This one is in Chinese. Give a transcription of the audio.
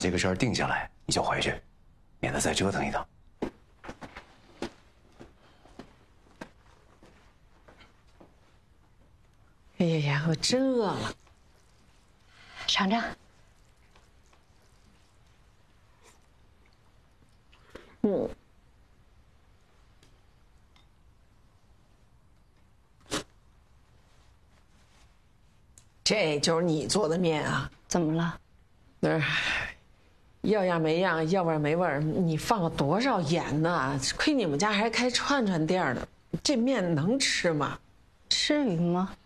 这个事儿定下来，你就回去，免得再折腾一趟。 哎呀，我真饿了， 尝尝。 这就是你做的面啊？ 怎么了？ 要样没样，要味儿没味儿，你放了多少盐呢？亏你们家还开串串店的，这面能吃吗？ 吃鱼吗？